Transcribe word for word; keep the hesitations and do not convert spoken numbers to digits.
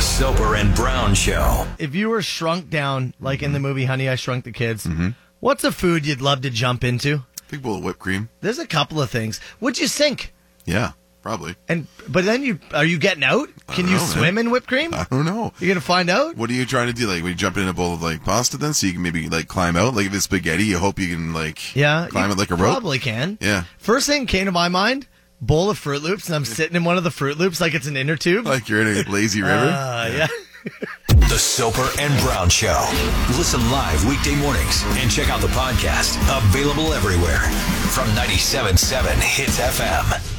Soper and Brown Show. If you were shrunk down, like mm-hmm. in the movie Honey, I Shrunk the Kids, mm-hmm. what's a food you'd love to jump into? Big bowl of whipped cream. There's a couple of things. Would you sink? Yeah, probably. And but then you are you getting out? Can you know, swim man. in whipped cream? I don't know. You're gonna find out. What are you trying to do? Like, when you jump in a bowl of like pasta, then so you can maybe like climb out. Like if it's spaghetti, you hope you can like yeah, climb it like a rope. Probably can. Yeah. First thing came to my mind. Bowl of Fruit Loops, and I'm sitting in one of the Fruit Loops like it's an inner tube. Like you're in a lazy river. Uh, yeah. The Soper and Brown Show. Listen live weekday mornings and check out the podcast. Available everywhere from ninety-seven point seven Hits F M.